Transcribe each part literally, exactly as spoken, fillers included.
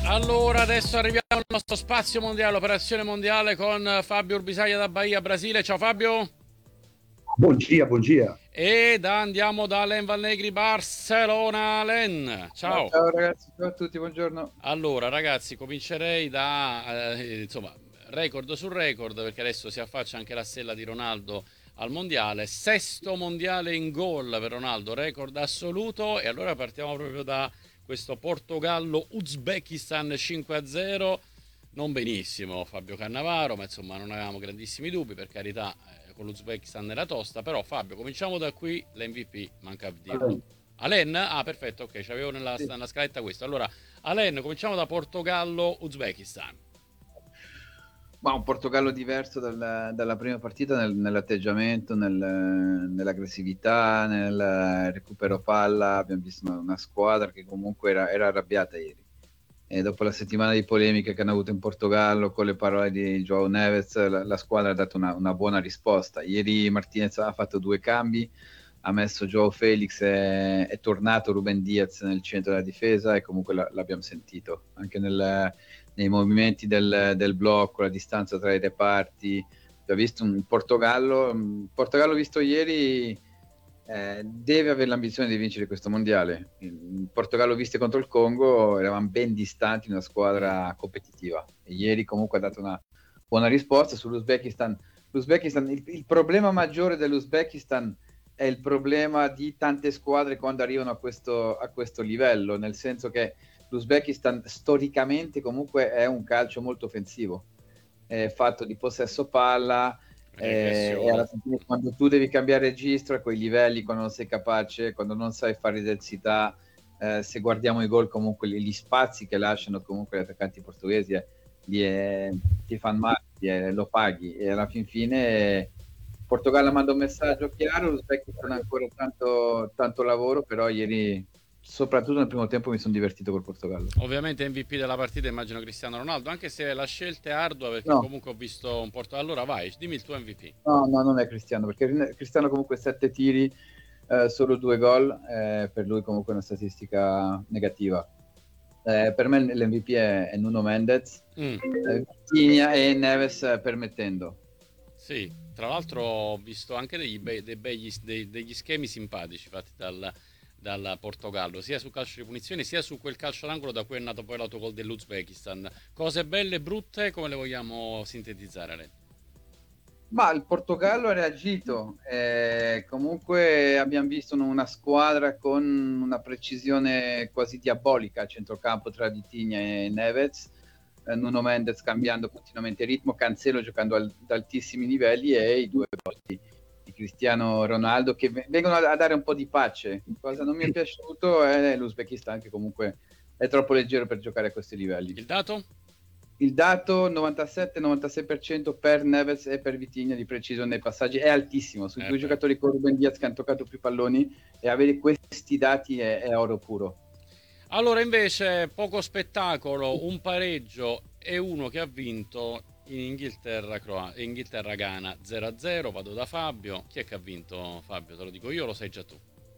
Allora, adesso arriviamo al nostro spazio mondiale, operazione mondiale con Fabio Urbisaglia da Bahia, Brasile. Ciao Fabio. Buon dia, buon dia. E da, andiamo da Len Valnegri, Barcellona. Len, Ah, ciao. ciao ragazzi, ciao a tutti, buongiorno. Allora, ragazzi, comincerei da, eh, insomma, record su record, perché adesso si affaccia anche la stella di Ronaldo al mondiale. Sesto mondiale in gol per Ronaldo, record assoluto. E allora partiamo proprio da questo Portogallo-Uzbekistan cinque a zero. Non benissimo Fabio Cannavaro, ma insomma non avevamo grandissimi dubbi, per carità, eh, con l'Uzbekistan era tosta. Però Fabio, cominciamo da qui, l'M V P, manca a dirlo. Alen? Ah, perfetto, ok, c'avevo nella, Sì. nella scaletta questo. Allora, Alen, cominciamo da Portogallo-Uzbekistan. Ma un Portogallo diverso dal- dalla prima partita nel- nell'atteggiamento, nel- nell'aggressività, nel recupero palla. Abbiamo visto una, una squadra che comunque era, era arrabbiata ieri. E dopo la settimana di polemiche che hanno avuto in Portogallo con le parole di João Neves, la, la squadra ha dato una, una buona risposta. Ieri Martinez ha fatto due cambi, ha messo João Felix, e è tornato Ruben Diaz nel centro della difesa e comunque la- l'abbiamo sentito anche nel- nei movimenti del, del blocco, la distanza tra i reparti. Ho visto un Portogallo, un Portogallo visto ieri, eh, deve avere l'ambizione di vincere questo mondiale. Il Portogallo visto contro il Congo eravamo ben distanti in una squadra competitiva e ieri comunque ha dato una buona risposta. Sull'Uzbekistan, l'Uzbekistan, il, il problema maggiore dell'Uzbekistan è il problema di tante squadre quando arrivano a questo, a questo livello, nel senso che l'Uzbekistan storicamente comunque è un calcio molto offensivo, è fatto di possesso palla, eh, e alla Regressione. fine quando tu devi cambiare registro a quei livelli, quando non sei capace, quando non sai fare densità, eh, se guardiamo i gol comunque gli, gli spazi che lasciano comunque gli attaccanti portoghesi, eh, li, eh, ti fanno male, eh, lo paghi e alla fin fine Portogallo manda un messaggio chiaro, l'Uzbekistan ha ancora tanto, tanto lavoro, però ieri, soprattutto nel primo tempo, mi sono divertito col Portogallo. Ovviamente M V P della partita immagino Cristiano Ronaldo, anche se la scelta è ardua perché No, comunque ho visto un Porto. Allora vai, dimmi il tuo M V P. no, no, non è Cristiano, perché Cristiano comunque sette tiri, eh, solo due gol, eh, per lui comunque è una statistica negativa. Eh, per me l'M V P è, è Nuno Mendes, Mm, eh, Vitinha e Neves, eh, permettendo. sì, tra l'altro ho visto anche degli, be- dei begli- dei- degli schemi simpatici fatti dal, dal Portogallo, sia sul calcio di punizione sia su quel calcio d'angolo da cui è nato poi l'autogol dell'Uzbekistan. Cose belle e brutte, come le vogliamo sintetizzare, Len? Ma il Portogallo ha reagito, eh, comunque abbiamo visto una squadra con una precisione quasi diabolica a centrocampo tra Vitinha e Neves, eh, Nuno Mendes cambiando continuamente ritmo, Cancelo giocando al- ad altissimi livelli e i due gol di, di Cristiano Ronaldo che ve- vengono a, a dare un po' di pace. Cosa non mi è piaciuto è l'Uzbekistan che comunque è troppo leggero per giocare a questi livelli. Il dato? Il dato novantasette novantasei per cento per Neves e per Vitinha di precisione nei passaggi è altissimo. Sui Eh due beh. giocatori con Ruben Diaz che hanno toccato più palloni e avere questi dati è, è oro puro. Allora invece poco spettacolo, un pareggio e uno che ha vinto in Inghilterra, Croa- Inghilterra-Ghana zero a zero. Vado da Fabio. Chi è che ha vinto, Fabio? Te lo dico io, lo sai già tu.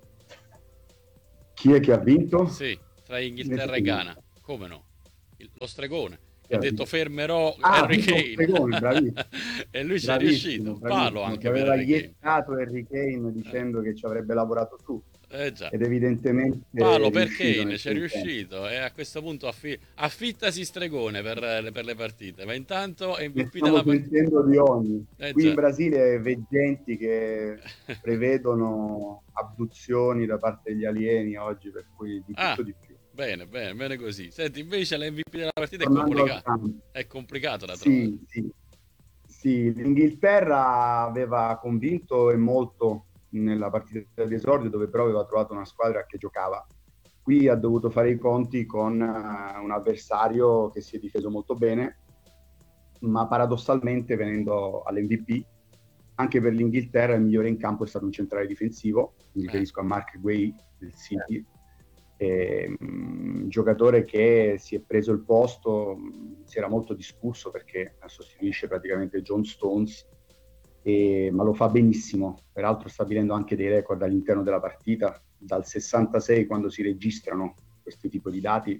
Chi è che ha vinto? Sì, tra Inghilterra e Ghana. Come no? Il- lo stregone che Chi ha ha detto vinto? fermerò Ah, Harry Vitor Kane. Stregone, bravissimo, E lui ci è riuscito. bravissimo, Un palo bravissimo. Che anche per aveva Harry Kane. iettato Harry Kane dicendo che ci avrebbe lavorato su Eh già. ed evidentemente è Palo per riuscito Kane, nel ci è suo intento. riuscito e a questo punto affi- affittasi stregone per, per le partite. Ma intanto è Ne M V P stiamo della partita. sentendo di ogni. Eh Qui in già. Brasile veggenti che prevedono abduzioni da parte degli alieni oggi, per cui di Ah, tutto di più. bene, bene, bene così. Senti, invece l'M V P della partita è Tornando al complicato. campo. È complicato da trovare. Sì, sì, sì, l'Inghilterra aveva convinto e molto nella partita di esordio, dove però aveva trovato una squadra che giocava. Qui ha dovuto fare i conti con uh, un avversario che si è difeso molto bene, ma paradossalmente venendo all'M V P, anche per l'Inghilterra il migliore in campo è stato un centrale difensivo, mi riferisco a Mark Guehi del City, eh, un giocatore che si è preso il posto, si era molto discusso perché sostituisce praticamente John Stones, e, ma lo fa benissimo, peraltro stabilendo anche dei record all'interno della partita, dal sessantasei quando si registrano questi tipi di dati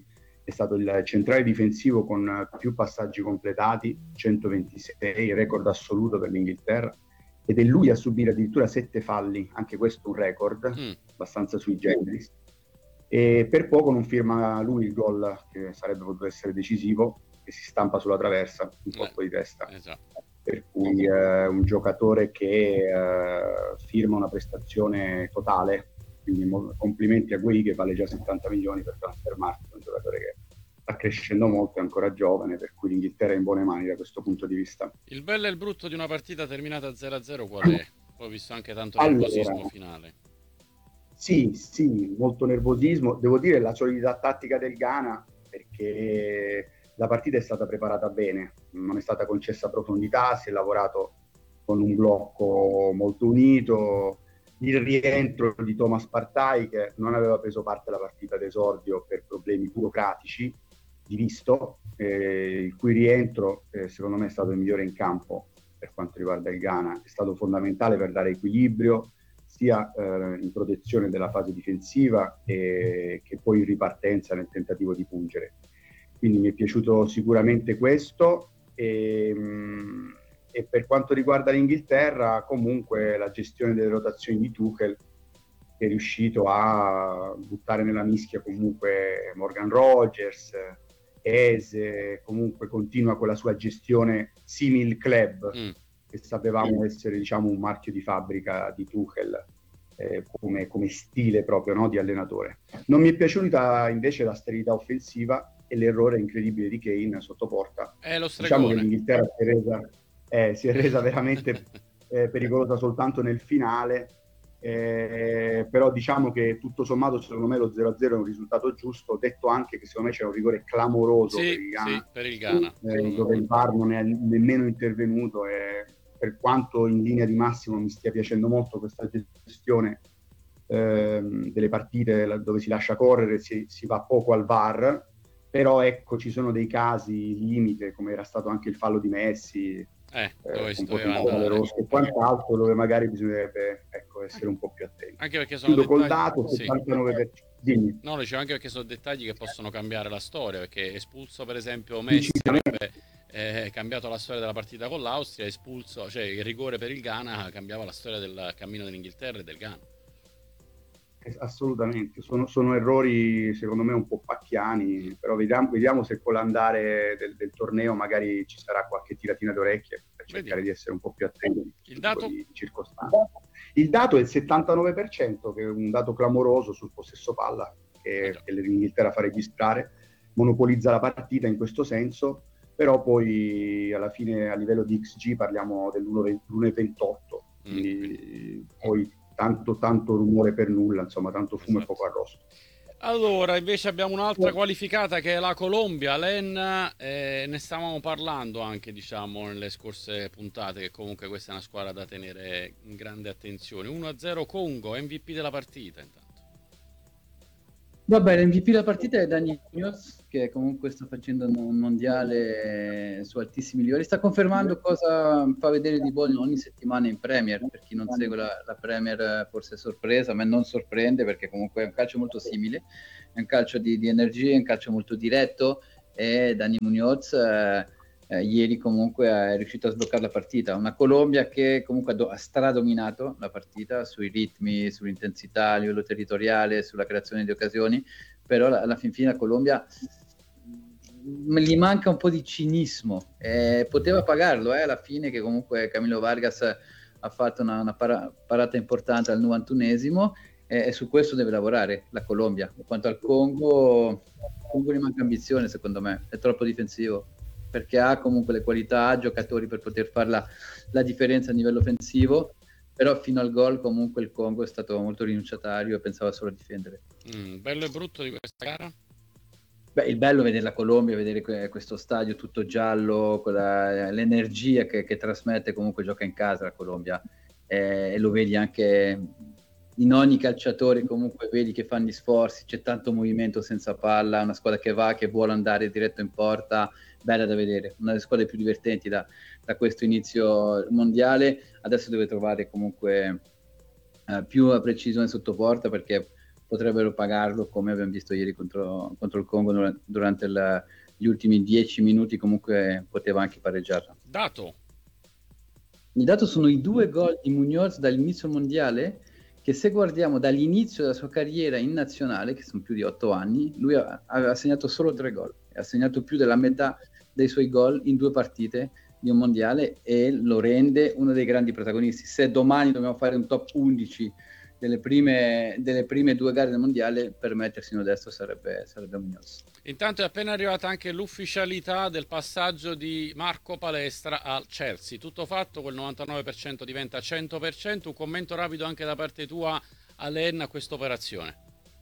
è stato il centrale difensivo con più passaggi completati, centoventisei, record assoluto per l'Inghilterra, ed è lui a subire addirittura sette falli, anche questo un record, mm. abbastanza sui generis. E per poco non firma lui il gol che sarebbe potuto essere decisivo, che si stampa sulla traversa, un colpo di testa. Esatto. Per cui eh, un giocatore che eh, firma una prestazione totale, quindi mo- complimenti a Guehi che vale già settanta milioni per Transfermarkt, un giocatore che sta crescendo molto, è ancora giovane, per cui l'Inghilterra è in buone mani da questo punto di vista. Il bello e il brutto di una partita terminata zero a zero qual è? Poi ho visto anche tanto nervosismo allora, finale. Sì, sì, molto nervosismo. Devo dire la solidità tattica del Ghana, perché la partita è stata preparata bene, non è stata concessa profondità, si è lavorato con un blocco molto unito. Il rientro di Thomas Partey, che non aveva preso parte alla partita d'esordio per problemi burocratici di visto, eh, il cui rientro eh, secondo me è stato il migliore in campo per quanto riguarda il Ghana, è stato fondamentale per dare equilibrio sia eh, in protezione della fase difensiva e, che poi in ripartenza nel tentativo di pungere. Quindi mi è piaciuto sicuramente questo. E, mh, e per quanto riguarda l'Inghilterra, comunque la gestione delle rotazioni di Tuchel, che è riuscito a buttare nella mischia comunque Morgan Rogers, Eze, comunque continua con la sua gestione simil club, mm. che sapevamo essere, diciamo, un marchio di fabbrica di Tuchel eh, come, come stile proprio, no, di allenatore. Non mi è piaciuta invece la sterilità offensiva e l'errore incredibile di Kane sotto porta. È lo diciamo che l'Inghilterra si è resa, eh, si è resa veramente eh, pericolosa soltanto nel finale, eh, però diciamo che tutto sommato secondo me lo zero a zero è un risultato giusto, detto anche che secondo me c'è un rigore clamoroso sì, per il Ghana, sì, per il Ghana. Eh, dove il V A R non è nemmeno intervenuto, e per quanto in linea di massimo mi stia piacendo molto questa gestione ehm, delle partite dove si lascia correre, si, si va poco al V A R, però ecco ci sono dei casi limite, come era stato anche il fallo di Messi, eh, dove eh, si con doveva andare rosse e quant'altro, dove magari bisognerebbe ecco, essere un po' più attenti. Anche perché sono Chiudo col dettagli... dato, sì. settantanove per cento. Dimmi. No, dicevo anche perché sono dettagli che possono cambiare la storia, perché espulso per esempio Messi avrebbe eh, cambiato la storia della partita con l'Austria, espulso, cioè il rigore per il Ghana cambiava la storia del cammino dell'Inghilterra e del Ghana. Assolutamente, sono, sono errori secondo me un po' pacchiani, però vediamo, vediamo se con l'andare del, del torneo magari ci sarà qualche tiratina d'orecchie per cercare Vedi. di essere un po' più attenti il dato? Di circostanze. Il dato è il settantanove per cento, che è un dato clamoroso sul possesso palla che, che l'Inghilterra fa registrare, monopolizza la partita in questo senso, però poi alla fine a livello di X G parliamo dell'uno virgola ventotto, mm. quindi poi tanto tanto rumore per nulla, insomma tanto fumo esatto. e poco arrosto. Allora invece abbiamo un'altra qualificata che è la Colombia, Len, eh, ne stavamo parlando anche diciamo nelle scorse puntate, che comunque questa è una squadra da tenere in grande attenzione. uno a zero Congo, M V P della partita intanto. Vabbè, l'M V P della partita è Dani Muñoz, che comunque sta facendo un mondiale su altissimi livelli, sta confermando cosa fa vedere di buono ogni settimana in Premier. Per chi non segue la, la Premier forse è sorpresa, ma non sorprende perché comunque è un calcio molto simile, è un calcio di, di energia, è un calcio molto diretto, e Dani Muñoz eh, eh, ieri comunque è riuscito a sbloccare la partita. Una Colombia che comunque ha, do- ha stradominato la partita sui ritmi, sull'intensità a livello territoriale, sulla creazione di occasioni, però alla, alla fin fine la Colombia mh, gli manca un po' di cinismo, eh, poteva pagarlo eh, alla fine, che comunque Camilo Vargas ha fatto una, una para- parata importante al novantunesimo, eh, e su questo deve lavorare la Colombia. Quanto al Congo, Congo gli manca ambizione, secondo me, è troppo difensivo, perché ha comunque le qualità, giocatori per poter fare la, la differenza a livello offensivo, però fino al gol comunque il Congo è stato molto rinunciatario e pensava solo a difendere. Mm, bello e brutto di questa gara? Beh, il bello è vedere la Colombia, vedere que- questo stadio tutto giallo, quella, l'energia che, che trasmette, comunque gioca in casa la Colombia, eh, e lo vedi anche in ogni calciatore, comunque vedi che fanno gli sforzi, c'è tanto movimento senza palla, una squadra che va, che vuole andare diretto in porta, bella da vedere, una delle squadre più divertenti da, da questo inizio mondiale. Adesso deve trovare comunque eh, più precisione sotto porta, perché potrebbero pagarlo, come abbiamo visto ieri contro, contro il Congo durante, durante la, gli ultimi dieci minuti, comunque poteva anche pareggiarla. Dato. Il dato sono i due gol di Muñoz dall'inizio mondiale, che se guardiamo dall'inizio della sua carriera in nazionale, che sono più di otto anni, lui ha, ha segnato solo tre gol, ha segnato più della metà dei suoi gol in due partite di un mondiale e lo rende uno dei grandi protagonisti. Se domani dobbiamo fare un top undici delle prime, delle prime due gare del mondiale, per mettersi in destra sarebbe, sarebbe Muñoz. Intanto è appena arrivata anche l'ufficialità del passaggio di Marco Palestra al Chelsea. Tutto fatto, quel novantanove per cento diventa cento per cento. Un commento rapido anche da parte tua, Alain, a questa operazione.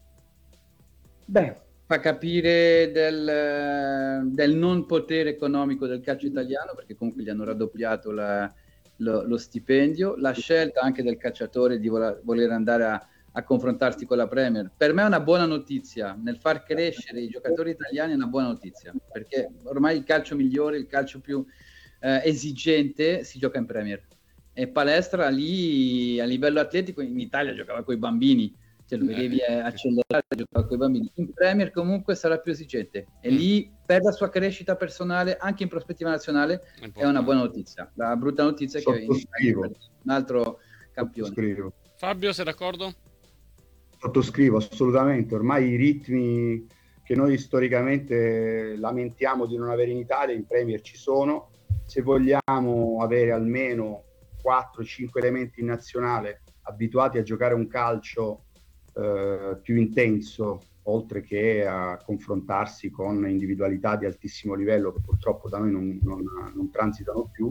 Beh, fa capire del, del non potere economico del calcio italiano, perché comunque gli hanno raddoppiato la, lo, lo stipendio, la scelta anche del calciatore di voler, voler andare a, a confrontarsi con la Premier. Per me è una buona notizia, nel far crescere i giocatori italiani è una buona notizia, perché ormai il calcio migliore, il calcio più eh, esigente si gioca in Premier. E Palestra lì a livello atletico in Italia giocava con i bambini, cioè lo vedevi accelerare, giocava con i bambini. In Premier comunque sarà più esigente e lì per la sua crescita personale anche in prospettiva nazionale è una buona notizia. La brutta notizia è che in Italia è un altro campione. Sottoscrivo. Fabio, sei d'accordo? Sottoscrivo assolutamente. Ormai i ritmi che noi storicamente lamentiamo di non avere in Italia in Premier ci sono. Se vogliamo avere almeno quattro cinque elementi in nazionale abituati a giocare un calcio eh, più intenso, oltre che a confrontarsi con individualità di altissimo livello che purtroppo da noi non, non, non transitano più,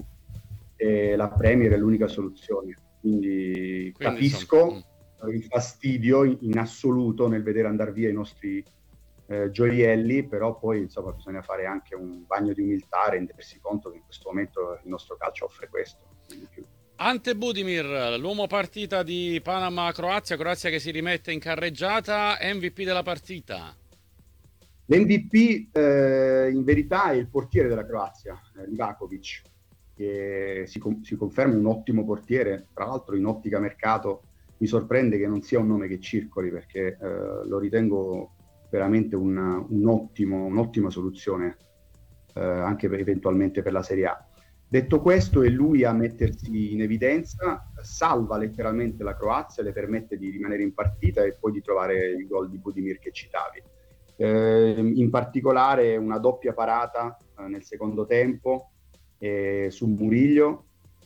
e la Premier è l'unica soluzione. Quindi, Quindi capisco insomma, il fastidio in, in assoluto nel vedere andare via i nostri eh, gioielli, però poi insomma bisogna fare anche un bagno di umiltà, rendersi conto che in questo momento il nostro calcio offre questo. Ante Budimir, l'uomo partita di Panama-Croazia, Croazia che si rimette in carreggiata, M V P della partita. L'M V P eh, in verità è il portiere della Croazia, eh, Livakovic, che si, com- si conferma un ottimo portiere, tra l'altro in ottica mercato mi sorprende che non sia un nome che circoli, perché eh, lo ritengo veramente un, un ottimo, un'ottima soluzione eh, anche per, eventualmente per la Serie A. Detto questo, è lui a mettersi in evidenza, salva letteralmente la Croazia, le permette di rimanere in partita e poi di trovare il gol di Budimir che citavi. Eh, in particolare una doppia parata eh, nel secondo tempo eh, su Murillo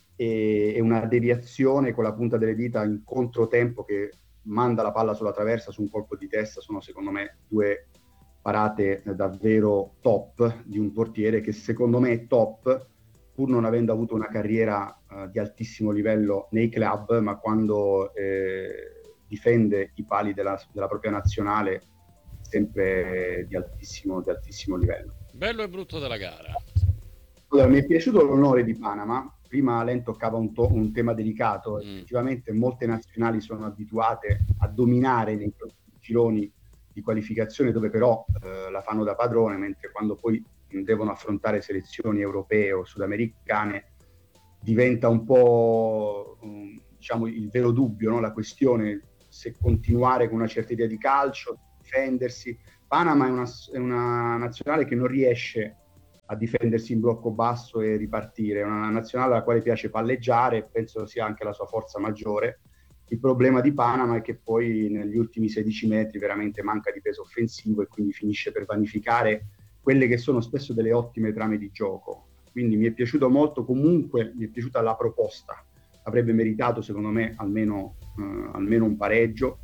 e, e una deviazione con la punta delle dita in controtempo che manda la palla sulla traversa su un colpo di testa. Sono secondo me due parate eh, davvero top di un portiere che secondo me è top, pur non avendo avuto una carriera uh, di altissimo livello nei club, ma quando eh, difende i pali della, della propria nazionale sempre di altissimo, di altissimo livello. Bello e brutto della gara. Allora, mi è piaciuto l'onore di Panama. Prima Len toccava un, to- un tema delicato. Mm. Effettivamente molte nazionali sono abituate a dominare nei gironi di qualificazione, dove però eh, la fanno da padrone, mentre quando poi devono affrontare selezioni europee o sudamericane diventa un po' diciamo il vero dubbio, no? La questione se continuare con una certa idea di calcio, difendersi. Panama è una, è una nazionale che non riesce a difendersi in blocco basso e ripartire, è una nazionale alla quale piace palleggiare e penso sia anche la sua forza maggiore. Il problema di Panama è che poi negli ultimi sedici metri veramente manca di peso offensivo e quindi finisce per vanificare quelle che sono spesso delle ottime trame di gioco. Quindi mi è piaciuto molto, comunque mi è piaciuta la proposta, avrebbe meritato secondo me almeno, eh, almeno un pareggio,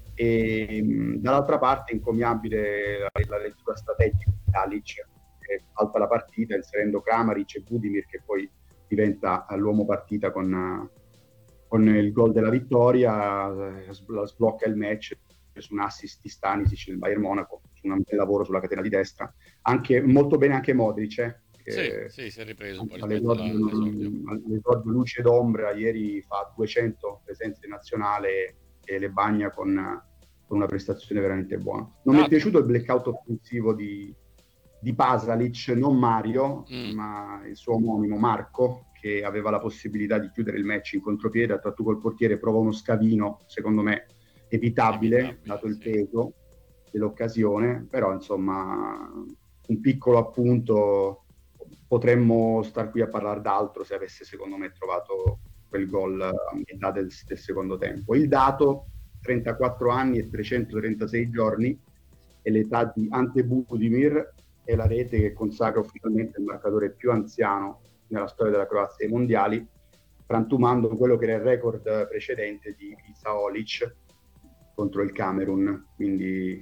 e mh, dall'altra parte encomiabile la, la lettura strategica di Talic, che salta la partita inserendo Kramaric e Budimir, che poi diventa l'uomo partita con, con il gol della vittoria, la sblocca il match su un assist di Stanisic del Bayern Monaco, su un bel lavoro sulla catena di destra, anche molto bene anche Modric, eh, che sì, sì, si è ripreso un po' all'esordio luce ed ombra, ieri fa duecento presenze in nazionale e le bagna con, con una prestazione veramente buona. Non ah. mi è piaciuto il blackout offensivo di, di Pasalic, non Mario, mm. ma il suo omonimo Marco, che aveva la possibilità di chiudere il match in contropiede, attratto col portiere, prova uno scavino, secondo me evitabile, Evitabile, dato il sì. peso dell'occasione, però insomma un piccolo appunto, potremmo star qui a parlare d'altro se avesse secondo me trovato quel gol a metà del, del secondo tempo. Il dato, trentaquattro anni e trecentotrentasei giorni, è l'età di Ante Budimir, è la rete che consacra ufficialmente il marcatore più anziano nella storia della Croazia ai mondiali, frantumando quello che era il record precedente di Saolic contro il Camerun, quindi,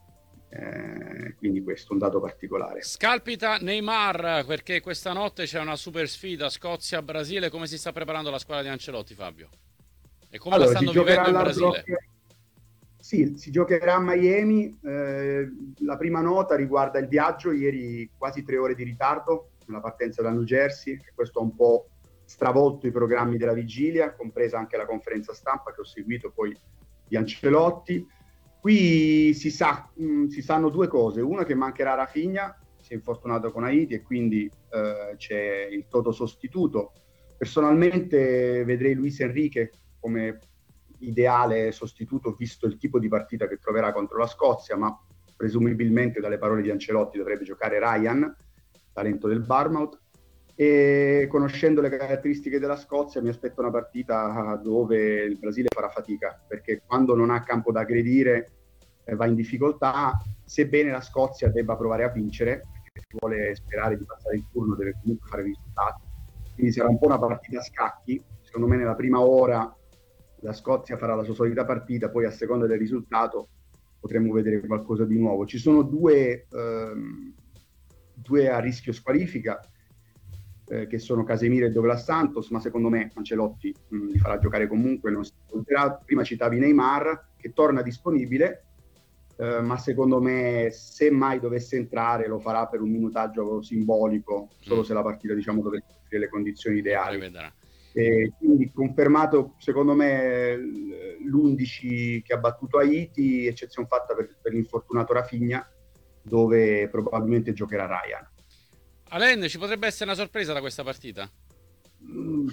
eh, quindi questo è un dato particolare. Scalpita Neymar, perché questa notte c'è una super sfida Scozia-Brasile. Come si sta preparando la squadra di Ancelotti, Fabio? E come Allora, la stanno si giocherà vivendo in all'Hard Brasile? Rock. Sì, si giocherà a Miami. Eh, la prima nota riguarda il viaggio, ieri quasi tre ore di ritardo nella partenza da New Jersey, e questo ha un po' stravolto i programmi della vigilia, compresa anche la conferenza stampa che ho seguito poi di Ancelotti. Qui si sa, mh, si sanno due cose: una che mancherà Rafinha, si è infortunato con Haiti e quindi eh, c'è il toto sostituto. Personalmente vedrei Luis Enrique come ideale sostituto, visto il tipo di partita che troverà contro la Scozia, ma presumibilmente dalle parole di Ancelotti dovrebbe giocare Ryan, talento del Bournemouth. E conoscendo le caratteristiche della Scozia mi aspetto una partita dove il Brasile farà fatica, perché quando non ha campo da aggredire eh, va in difficoltà, sebbene la Scozia debba provare a vincere, perché se vuole sperare di passare il turno deve comunque fare risultati. Quindi sarà un po' una partita a scacchi. Secondo me nella prima ora la Scozia farà la sua solita partita, poi a seconda del risultato potremmo vedere qualcosa di nuovo. Ci sono due, ehm, due a rischio squalifica, eh, che sono Casemiro e Douglas Santos, ma secondo me Ancelotti mh, li farà giocare comunque. Non si conterà. Prima citavi Neymar, che torna disponibile, eh, ma secondo me se mai dovesse entrare lo farà per un minutaggio simbolico, solo Mm. se la partita, diciamo, dovesse offrire le condizioni ideali. Vedrà. E quindi confermato secondo me l'undici che ha battuto Haiti, eccezione fatta per, per l'infortunato Rafinha, dove probabilmente giocherà Ryan. Alen, ci potrebbe essere una sorpresa da questa partita? Mm,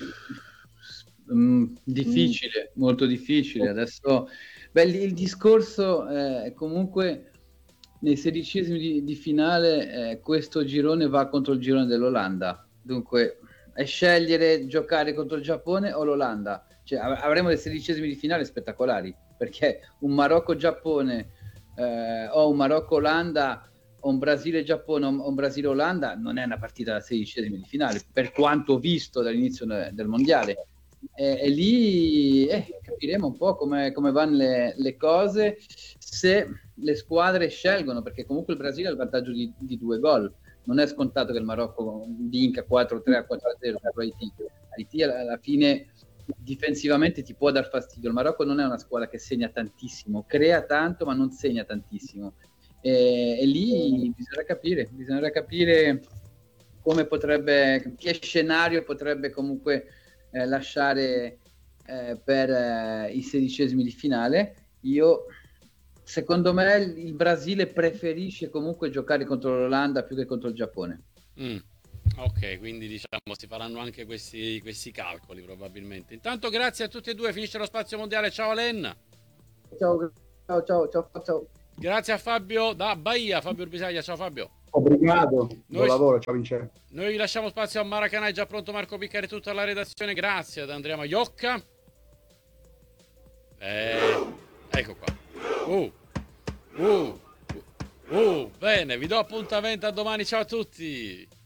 mm, difficile, molto difficile. Adesso, beh, il, il discorso è comunque nei sedicesimi di, di finale, eh, questo girone va contro il girone dell'Olanda. Dunque, è scegliere giocare contro il Giappone o l'Olanda. Cioè, av- avremo dei sedicesimi di finale spettacolari, perché un Marocco-Giappone eh, o un Marocco-Olanda o un Brasile-Giappone o un Brasile-Olanda non è una partita da sedicesimi di finale, per quanto visto dall'inizio del mondiale. E, e lì eh, capiremo un po' come, come vanno le, le cose, se le squadre scelgono, perché comunque il Brasile ha il vantaggio di, di due gol. Non è scontato che il Marocco vinca quattro a tre a quattro a zero contro Haiti. Haiti alla fine difensivamente ti può dar fastidio. Il Marocco non è una squadra che segna tantissimo, crea tanto ma non segna tantissimo. E, e lì bisognerà capire, bisognerà capire come potrebbe, che scenario potrebbe comunque eh, lasciare eh, per eh, i sedicesimi di finale. Io, secondo me, il Brasile preferisce comunque giocare contro l'Olanda più che contro il Giappone. Mm. Ok, quindi diciamo si faranno anche questi, questi calcoli probabilmente. Intanto grazie a tutti e due, finisce lo spazio mondiale. Ciao Alen. Ciao, ciao, ciao, ciao, ciao. Grazie a Fabio da Bahia, Fabio Urbisaglia. Ciao Fabio. Obrigado, buon Noi, lavoro, ciao Vincenzo. Noi vi lasciamo spazio a Maracanã, è già pronto Marco Piccari, tutta la redazione. Grazie ad Andrea Maiocca. Eh, ecco qua. Uh, uh, uh, uh, bene, vi do appuntamento a domani. Ciao a tutti.